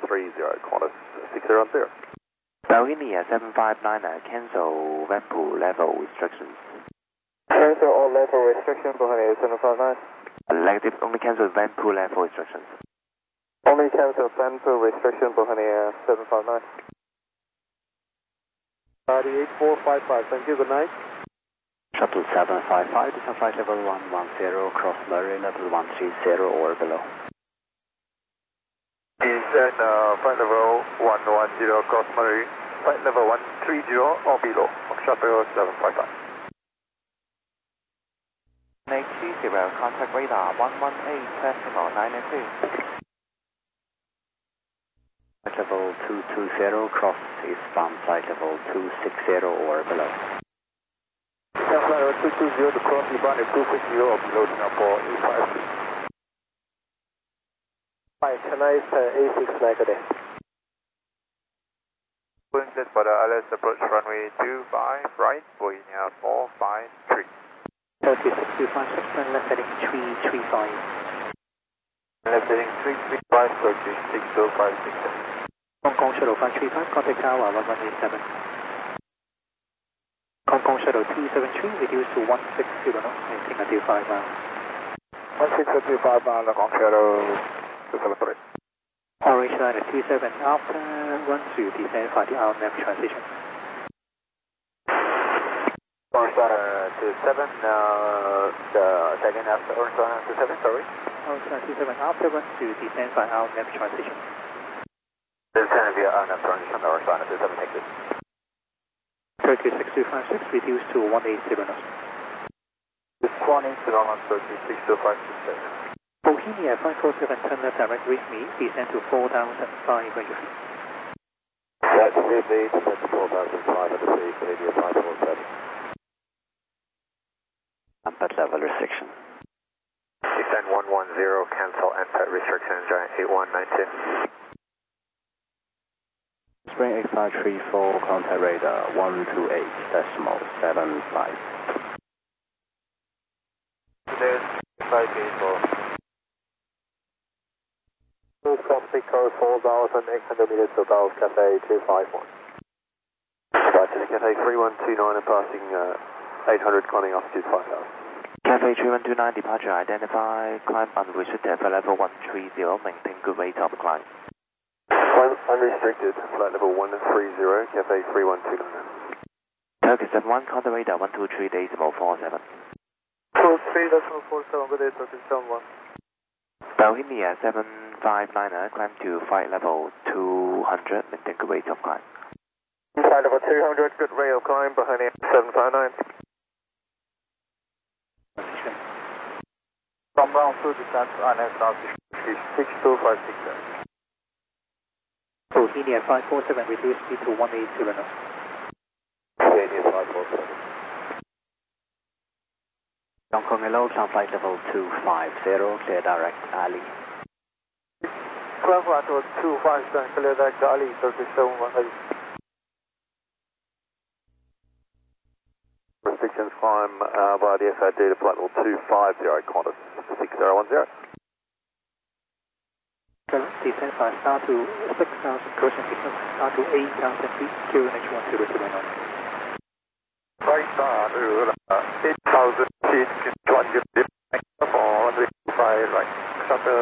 1130, Qantas 6010. Bohemia 759, cancel Vanpool level restrictions. Cancel all level restrictions, Bohemia 759. Negative, only cancel Vanpool level restrictions. Only cancel Vanpool restriction, Bohemia 759. 8455, thank you, good night. Shuttle 755, descend flight level 110, cross Murray level 130 or below. Descend flight level 110, cross Murray, flight level 130 or below, Shuttle 755. 820, contact radar 118.992. Flight level 220, cross eastbound flight level 260 or below. Flight level 220 to cross eastbound 260 or below, Singapore 853. Hi, can I A6 negative? Wingset for the LS approach runway 25, right, Bohemia 453. 36256, turn left heading 335. Left heading 335, 36056. Hong Kong Shuttle 535, contact tower 1187. Hong Kong Shuttle 273, reduced to 160 knots, maintain until 5 miles. 16025 miles, Hong Kong Shuttle 273. Orange line at 27, after run through descend for the RMF transition. Orange line 27, the second after Orange line 27, sorry. Orange line 27, after run through descend for RMF transition. Descend via RMF transition, Orange line 27, take this. 36256, reduced to 180 knots. 180 knots, 36256. Bohemia 547, turn left direct with me, descend to 4,500 feet. Right, with me, descend to 4,500 feet, Bohemia 547. Amped level restriction. Descend 110, cancel Amped restriction, giant 8119. Spring 8534, contact radar 128.75. There's 584. Traffic code 4,800 meters above Cafe 251. Right, to Cafe 3129 and passing 800, climbing altitude 5,000. Cafe 3129, departure identified, climb unrestricted for level 130, maintain good rate of climb. Climb unrestricted, flight level 130, Cafe 3129. Turkey 71, contact radar 123.47. 23.47, good day, Turkey 71. Bohemia 759, climb to flight level 200, maintain good rate of climb. Flight level 200, good rate of climb, Bohemia 759. From ground to descent, RNS altitude 62567. Bohemia 547, reduce speed to 180 knots. Bohemia 547. Hong Kong Hello, climb flight level 250, clear direct alley. Climb flight level 257, clear direct alley, Turkish 718. Restrictions climb via the FAD to flight level 250, Qantas 6010. Descend by start to 6,000, cruising distance, start to 8,000 feet, QNH 102 knots. Right start to 8,000 feet, 200 feet, for 125, right, Shuttle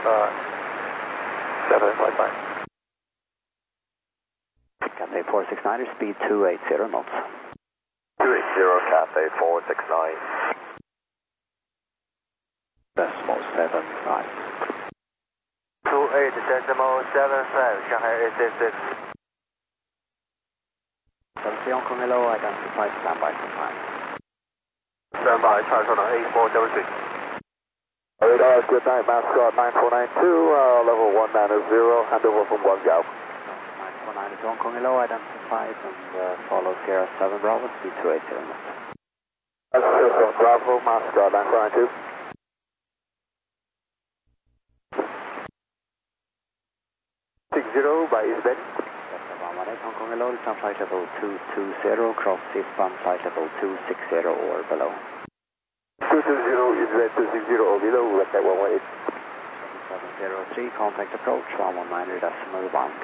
755. Cathay 469, speed 280 knots. 280, Cathay 469. Decimal 75. 28.75, Shanghai 866. Hong Kong Hello, identified, standby for time. Standby, charge on 8473. Radar, good night, Mascot 9492, level 190, handover from 1 Gal. 949 is Hong Kong Hello, identified, and follow Sierra 7 Bravo, speed 280 knots. That's Bravo, Mascot 9492. 60 by East Bend. Hong Kong Hello, descend flight level 220, cross eastbound flight level 260 or below. 220 is red 260 or below, left at 118. 703, contact approach 119.1.